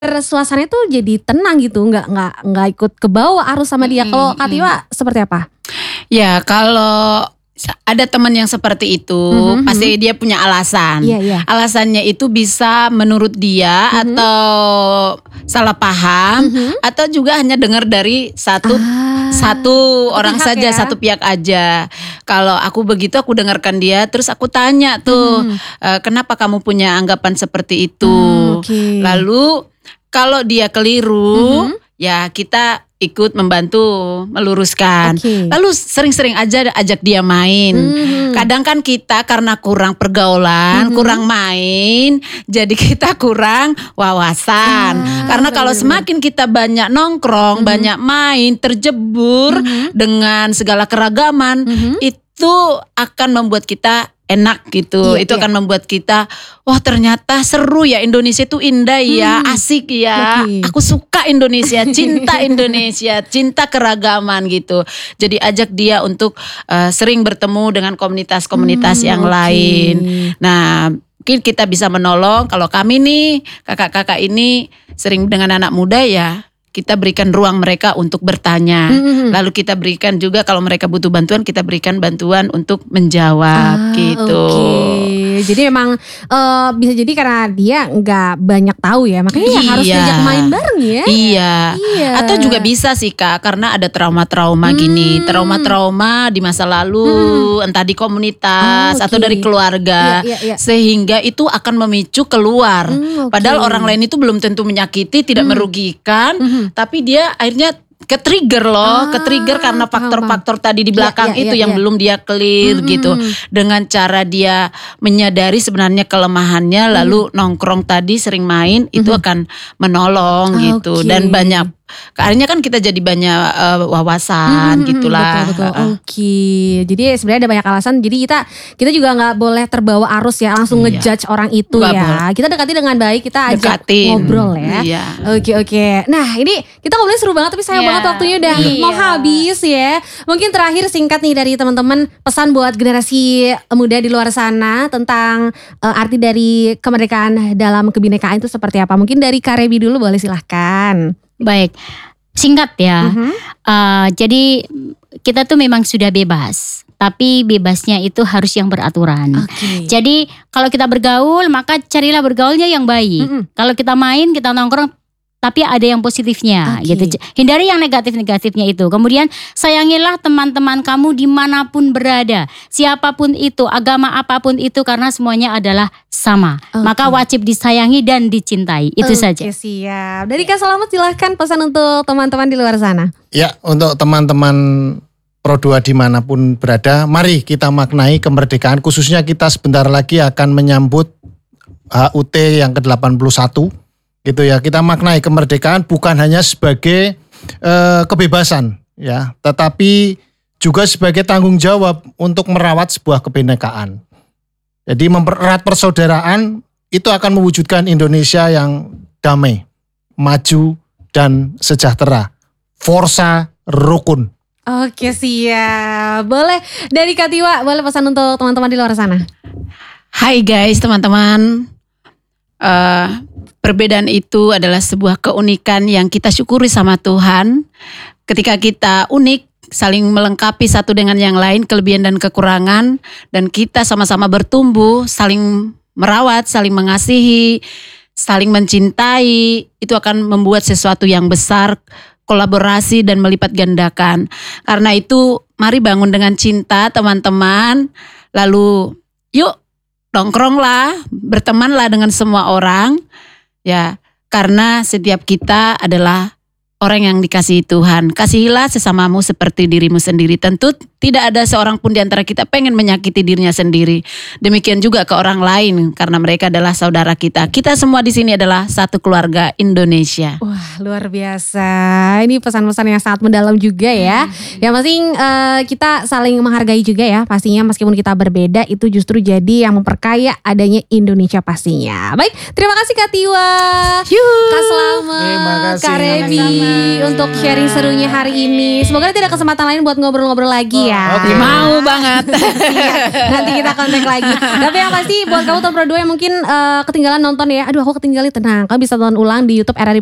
suasananya tuh jadi tenang gitu, nggak ikut ke bawah arus sama dia. Kalau Kak Tiwa seperti apa? Ya kalau ada teman yang seperti itu, pasti dia punya alasan. Alasannya itu bisa menurut dia atau salah paham atau juga hanya dengar dari satu orang saja, satu pihak aja. Kalau aku begitu, aku dengarkan dia, terus aku tanya tuh, kenapa kamu punya anggapan seperti itu? Lalu kalau dia keliru, ya kita ikut membantu meluruskan. Lalu sering-sering aja ajak dia main. Kadang kan kita karena kurang pergaulan, kurang main, jadi kita kurang wawasan. Karena kalau semakin kita banyak nongkrong, banyak main, terjebur dengan segala keragaman, itu akan membuat kita enak gitu. Itu akan membuat kita, wah ternyata seru ya, Indonesia itu indah ya, asik ya. Aku suka Indonesia, cinta Indonesia, cinta keragaman gitu. Jadi ajak dia untuk sering bertemu dengan komunitas-komunitas yang lain. Nah, mungkin kita bisa menolong. Kalau kami nih, kakak-kakak ini sering dengan anak muda ya, kita berikan ruang mereka untuk bertanya. Lalu kita berikan juga kalau mereka butuh bantuan, kita berikan bantuan untuk menjawab gitu. Jadi memang bisa jadi karena dia nggak banyak tahu ya, makanya harus diajak main bareng ya. Iya. Atau juga bisa sih Kak, karena ada trauma-trauma gini, trauma-trauma di masa lalu, entah di komunitas atau dari keluarga, sehingga itu akan memicu keluar. Padahal orang lain itu belum tentu menyakiti, tidak merugikan. Tapi dia akhirnya ke-trigger ke-trigger karena faktor-faktor tadi di belakang itu yang belum dia clear gitu. Dengan cara dia menyadari sebenarnya kelemahannya, lalu nongkrong tadi sering main, itu akan menolong gitu. Dan banyak, akhirnya kan kita jadi banyak wawasan gitulah. Betul. Jadi sebenarnya ada banyak alasan. Jadi kita juga nggak boleh terbawa arus ya, langsung ngejudge orang itu ya. Kita dekati dengan baik, kita ajak ngobrol ya. Oke. Nah ini kita ngobrolnya seru banget, tapi sayang banget waktunya udah mau habis ya. Mungkin terakhir singkat nih dari teman-teman, pesan buat generasi muda di luar sana tentang arti dari kemerdekaan dalam kebinekaan itu seperti apa? Mungkin dari Kak Rebi dulu, boleh silahkan. Baik, singkat ya. Jadi kita tuh memang sudah bebas, tapi bebasnya itu harus yang beraturan. Jadi kalau kita bergaul, maka carilah bergaulnya yang baik. Kalau kita main, kita nongkrong, tapi ada yang positifnya gitu. Hindari yang negatif-negatifnya itu. Kemudian sayangilah teman-teman kamu dimanapun berada, siapapun itu, agama apapun itu, karena semuanya adalah sama. Maka wajib disayangi dan dicintai. Itu saja. Siap. Dari Kak Selamat silahkan pesan untuk teman-teman di luar sana. Ya, untuk teman-teman Pro2 dimanapun berada, mari kita maknai kemerdekaan. Khususnya kita sebentar lagi akan menyambut HUT yang ke-81. Gitu ya, kita maknai kemerdekaan bukan hanya sebagai kebebasan ya, tetapi juga sebagai tanggung jawab untuk merawat sebuah kebinekaan. Jadi mempererat persaudaraan itu akan mewujudkan Indonesia yang damai, maju dan sejahtera. Forza Rukun. Oke, siap. Boleh dari Kak Tiwa, boleh pesan untuk teman-teman di luar sana. Hai guys, teman-teman. Perbedaan itu adalah sebuah keunikan yang kita syukuri sama Tuhan. Ketika kita unik, saling melengkapi satu dengan yang lain, kelebihan dan kekurangan, dan kita sama-sama bertumbuh, saling merawat, saling mengasihi, saling mencintai, itu akan membuat sesuatu yang besar, kolaborasi dan melipat gandakan. Karena itu, mari bangun dengan cinta teman-teman, lalu yuk nongkronglah, bertemanlah dengan semua orang. Ya, karena setiap kita adalah orang yang dikasihi Tuhan. Kasihilah sesamamu seperti dirimu sendiri. Tentu tidak ada seorang pun di antara kita pengen menyakiti dirinya sendiri. Demikian juga ke orang lain, karena mereka adalah saudara kita. Kita semua di sini adalah satu keluarga Indonesia. Wah, luar biasa. Ini pesan-pesan yang sangat mendalam juga ya. Yang penting kita saling menghargai juga ya. Pastinya meskipun kita berbeda, itu justru jadi yang memperkaya adanya Indonesia pastinya. Baik, terima kasih Kak Tiwa. Kak Selamat. Kak Revi untuk sharing serunya hari ini. Semoga nanti ada kesempatan lain buat ngobrol-ngobrol lagi ya. Oke, mau banget. Nanti kita kontak lagi. Tapi yang pasti buat kamu Top Pro 2 yang mungkin ketinggalan nonton ya. Aduh aku ketinggalan, tenang. Kamu bisa tonton ulang di YouTube RRI